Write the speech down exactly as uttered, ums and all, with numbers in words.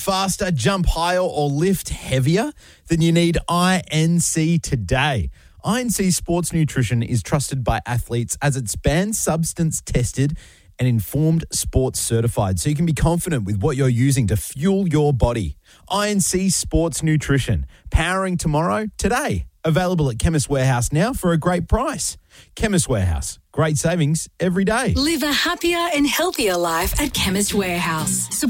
Faster, jump higher, or lift heavier? Then you need I N C today. I N C Sports Nutrition is trusted by athletes as it's banned substance tested and informed sports certified, so you can be confident with what you're using to fuel your body. I N C Sports Nutrition, powering tomorrow today. Available at Chemist Warehouse now for a great price. Chemist Warehouse, great savings every day. Live a happier and healthier life at Chemist Warehouse.